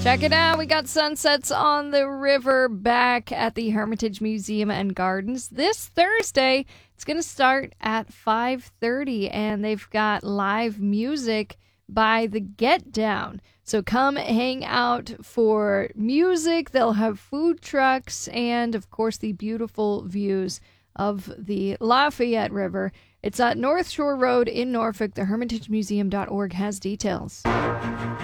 Check it out. We got Sunsets on the River back at the Hermitage Museum and Gardens this Thursday. It's going to start at 5:30, and they've got live music by the Get Down. So come hang out for music. They'll have food trucks and, of course, the beautiful views of the Lafayette River. It's at North Shore Road in Norfolk. The HermitageMuseum.org has details.